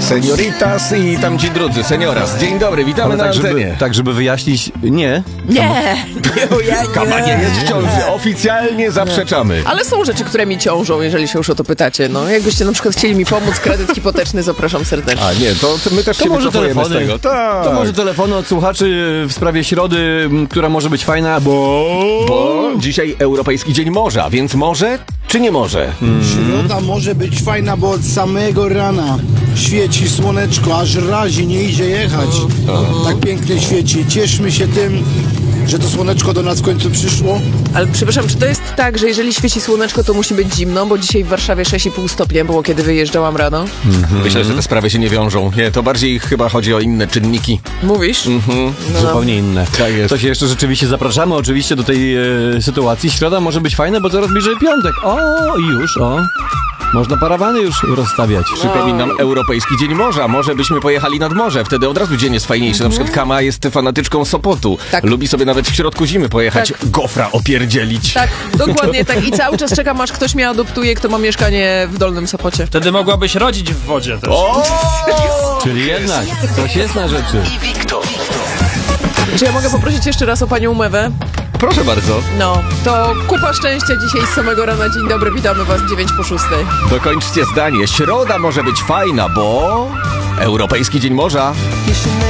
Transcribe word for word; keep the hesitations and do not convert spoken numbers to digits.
Senioritas i tam ci drudzy, senioras. Dzień dobry, witamy Ale na tak, żeby, antenie. tak, żeby wyjaśnić, nie. Nie, nie, ja nie. Kama nie jest w ciąży, oficjalnie zaprzeczamy. Ale są rzeczy, które mi ciążą, jeżeli się już o to pytacie. No, jakbyście na przykład chcieli mi pomóc, kredyt hipoteczny, zapraszam serdecznie. A nie, to, to my też To się może wycofujemy z telefony. tego. Tak. To może telefony od słuchaczy w sprawie środy, m, która może być fajna, bo... Bo dzisiaj Europejski Dzień Morza, więc może czy nie może? Środa może być fajna, bo od samego rana świeci słoneczko, aż razi, nie idzie jechać. Tak pięknie świeci. Cieszmy się tym, że to słoneczko do nas w końcu przyszło. Ale przepraszam, czy to jest tak, że jeżeli świeci słoneczko, to musi być zimno? Bo dzisiaj w Warszawie sześć i pół stopnia było, kiedy wyjeżdżałam rano. Myślę, że te sprawy się nie wiążą. Nie, to bardziej chyba chodzi o inne czynniki. Mówisz? Mhm. No, Zupełnie inne. Tak jest. To się jeszcze rzeczywiście zapraszamy oczywiście do tej e, sytuacji. Środa może być fajna, bo coraz bliżej piątek. O, i już, o. Można parawany już rozstawiać. Przypominam, Europejski Dzień Morza. Może byśmy pojechali nad morze. Wtedy od razu dzień jest fajniejszy. Na przykład Kama jest fanatyczką Sopotu. Tak. Lubi sobie nawet w środku zimy pojechać Tak. gofra opierdzielić. Tak, dokładnie tak. I cały czas czekam, aż ktoś mnie adoptuje, kto ma mieszkanie w Dolnym Sopocie. Wtedy mogłabyś rodzić w wodzie też. O! Czyli jednak, coś jest na rzeczy. Czy ja mogę poprosić jeszcze raz o panią Mewę? Proszę bardzo. No, to kupa szczęścia dzisiaj z samego rana. Dzień dobry, witamy was dziewięć po szóstej. Dokończcie zdanie. Środa może być fajna, bo... Europejski Dzień Morza.